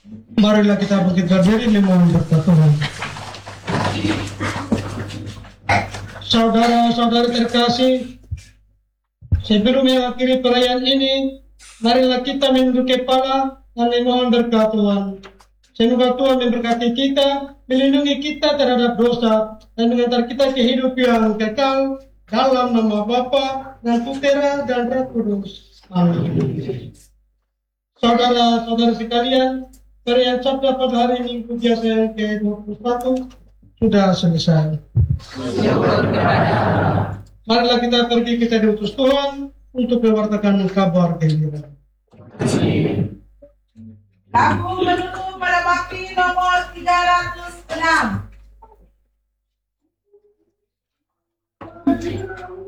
Marilah kita bangkit berdiri memohon berkat Tuhan. Saudara-saudara terkasih, sebelum mengakhiri perayaan ini, marilah kita menunduk kepala dan memohon berkat Tuhan. Semoga Tuhan memberkati kita, melindungi kita terhadap dosa, dan mengantar kita ke hidup yang kekal dalam nama Bapa dan Putera dan Roh Kudus. Amin. Saudara-saudara sekalian, perayaan Sabda pada hari Minggu biasa yang ke-21 sudah selesai. Marilah kita pergi, kita diutus Tuhan untuk mewartakan kabar gembira. Lagu menuju pada bakti nomor 306.